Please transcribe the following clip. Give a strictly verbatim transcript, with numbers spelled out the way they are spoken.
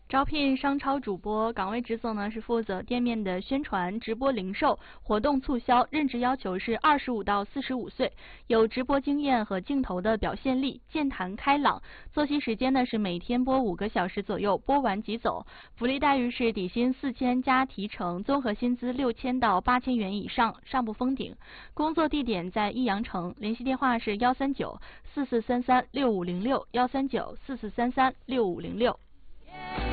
招聘商超主播，岗位职责呢是负责店面的宣传、直播零售、活动促销，任职要求是二十五到四十五岁，有直播经验和镜头的表现力，健谈开朗。作息时间呢是每天播五个小时左右，播完即走。福利待遇是底薪四千加提成，综合薪资六千到八千元以上，上不封顶。工作地点在益阳城，联系电话是幺三九四四三三六五零六幺三九四四三三六五零六。